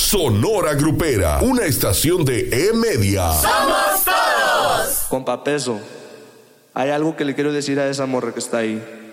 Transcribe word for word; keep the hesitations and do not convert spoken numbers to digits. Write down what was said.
Sonora Grupera, una estación de E-Media. ¡Somos todos! Compa Peso, hay algo que le quiero decir a esa morra que está ahí.